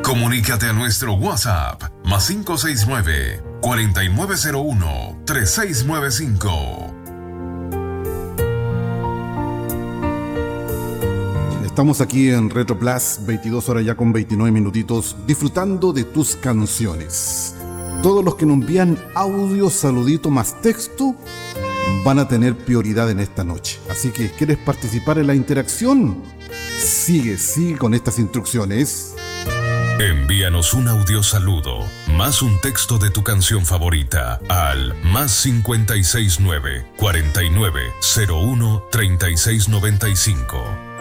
Comunícate a nuestro WhatsApp +569 4901 3695. Estamos aquí en Retro Plus, 22 horas ya con 29 minutitos, disfrutando de tus canciones. Todos los que nos envían audio, saludito más texto van a tener prioridad en esta noche. Así que, ¿quieres participar en la interacción? Sigue con estas instrucciones. Envíanos un audio saludo más un texto de tu canción favorita al +569 4901 3695.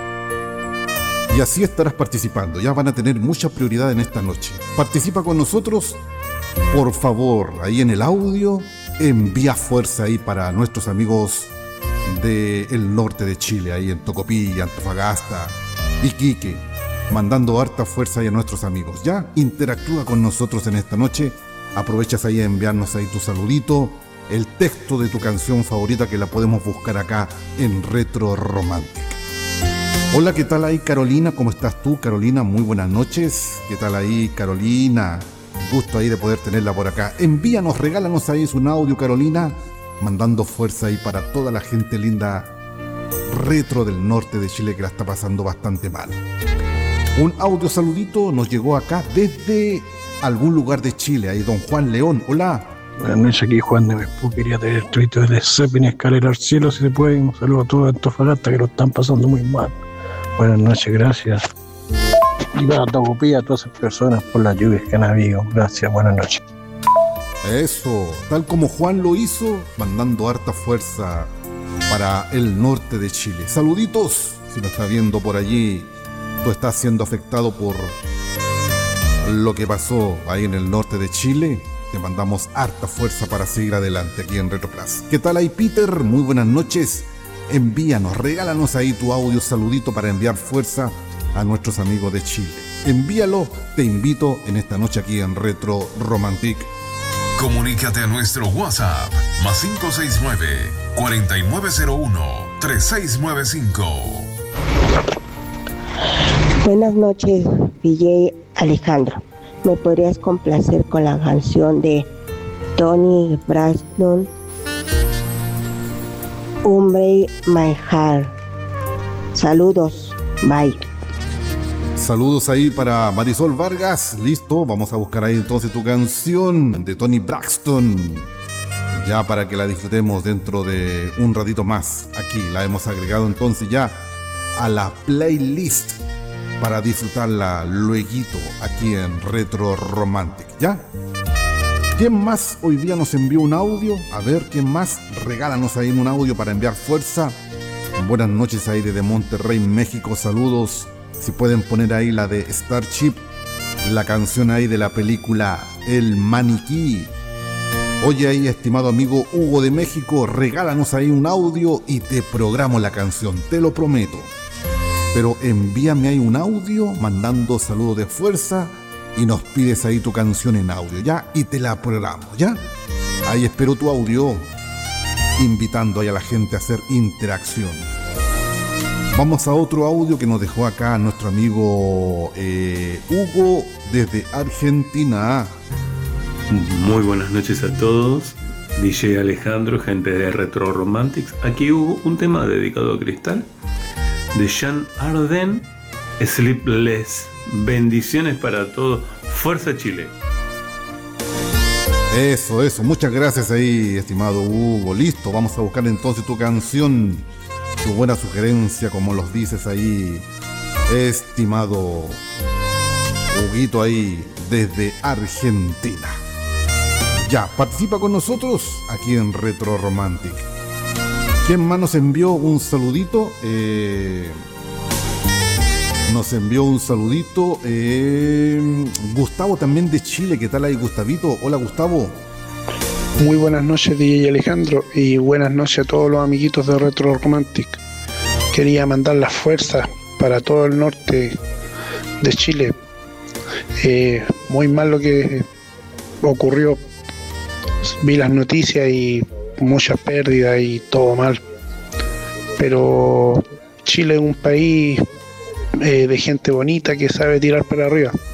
Y así estarás participando. Ya van a tener mucha prioridad en esta noche. Participa con nosotros. Por favor, ahí en el audio, envía fuerza ahí para nuestros amigos del norte de Chile, ahí en Tocopilla, Antofagasta, Iquique, mandando harta fuerza ahí a nuestros amigos. Ya, interactúa con nosotros en esta noche. Aprovechas ahí a enviarnos ahí tu saludito, el texto de tu canción favorita que la podemos buscar acá en Retro Romantic. Hola, ¿qué tal ahí, Carolina? ¿Cómo estás tú, Carolina? Muy buenas noches. ¿Qué tal ahí, Carolina? Gusto ahí de poder tenerla por acá. Envíanos, regálanos ahí un audio, Carolina, mandando fuerza ahí para toda la gente linda retro del norte de Chile que la está pasando bastante mal. Un audio saludito nos llegó acá desde algún lugar de Chile, ahí don Juan León. Hola. Buenas noches, aquí Juan de Mespú. Quería tener el trito de Zeppelin, Escalera al Cielo, si se puede. Un saludo a todos Antofagasta que lo están pasando muy mal. Buenas noches, gracias. Y para Tocopilla, a todas esas personas por las lluvias que han habido. Gracias, buenas noches. Eso, tal como Juan lo hizo, mandando harta fuerza para el norte de Chile. Saluditos, si nos está viendo por allí, tú estás siendo afectado por lo que pasó ahí en el norte de Chile. Te mandamos harta fuerza para seguir adelante aquí en Retro Plus. ¿Qué tal ahí, Peter? Muy buenas noches. Envíanos, regálanos ahí tu audio saludito para enviar fuerza a nuestros amigos de Chile. Envíalo, te invito en esta noche aquí en Retro Romantic. Comunícate a nuestro WhatsApp +569 4901 3695. Buenas noches, DJ Alejandro. ¿Me podrías complacer con la canción de Toni Braxton, Break My Heart? Saludos, bye. Saludos ahí para Marisol Vargas. Listo, vamos a buscar ahí entonces tu canción de Toni Braxton, ya para que la disfrutemos dentro de un ratito más. Aquí la hemos agregado entonces ya a la playlist para disfrutarla lueguito aquí en Retro Romantic, ¿ya? ¿Quién más hoy día nos envió un audio? A ver, ¿quién más? Regálanos ahí un audio para enviar fuerza. Buenas noches ahí desde Monterrey, México. Saludos. Si pueden poner ahí la de Starship, la canción ahí de la película El Maniquí. Oye ahí, estimado amigo Hugo de México, regálanos ahí un audio y te programo la canción, te lo prometo. Pero envíame ahí un audio mandando saludos de fuerza y nos pides ahí tu canción en audio, ¿ya? Y te la programo, ¿ya? Ahí espero tu audio, invitando ahí a la gente a hacer interacción. Vamos a otro audio que nos dejó acá nuestro amigo Hugo desde Argentina. Muy buenas noches a todos. DJ Alejandro, gente de Retro Romantics. Aquí hubo un tema dedicado a Cristal de Jean Arden, Sleepless. Bendiciones para todos. Fuerza Chile. Eso. Muchas gracias ahí, estimado Hugo. Listo, vamos a buscar entonces tu canción. Tu buena sugerencia, como los dices ahí, estimado Huguito ahí desde Argentina. Ya, participa con nosotros aquí en Retro Romantic. ¿Quién más nos envió un saludito? Nos envió un saludito Gustavo también de Chile. ¿Qué tal ahí, Gustavito? Hola, Gustavo. Muy buenas noches, DJ Alejandro, y buenas noches a todos los amiguitos de Retro Romantic. Quería mandar las fuerzas para todo el norte de Chile. Muy mal lo que ocurrió. Vi las noticias y muchas pérdidas y todo mal. Pero Chile es un país de gente bonita que sabe tirar para arriba.